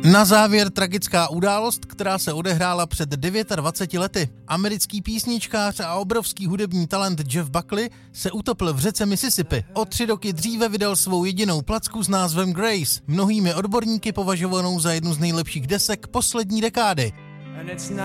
Na závěr tragická událost, která se odehrála před 29 lety. Americký písničkář a obrovský hudební talent Jeff Buckley se utopil v řece Mississippi. O 3 roky dříve vydal svou jedinou placku s názvem Grace, mnohými odborníky považovanou za jednu z nejlepších desek poslední dekády.